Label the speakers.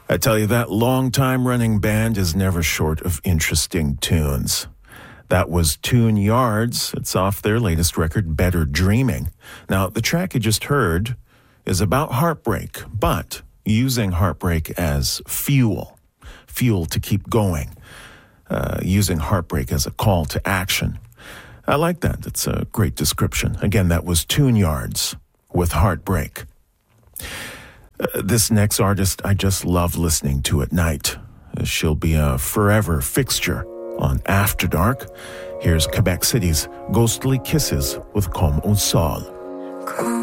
Speaker 1: I tell you, that long-time-running band is never short of interesting tunes. That was Tune Yards. It's off their latest record, Better Dreaming. Now, the track you just heard is about heartbreak, but using heartbreak as fuel to keep going, using heartbreak as a call to action. I like that. It's a great description. Again, that was Tune Yards with Heartbreak. This next artist, I just love listening to at night. She'll be a forever fixture on After Dark. Here's Quebec City's Ghostly Kisses with Comme un Sol.